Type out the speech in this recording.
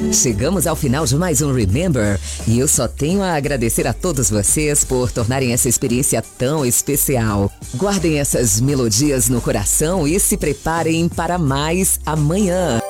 Chegamos ao final de mais um Remember e eu só tenho a agradecer a todos vocês por tornarem essa experiência tão especial. Guardem essas melodias no coração e se preparem para mais amanhã.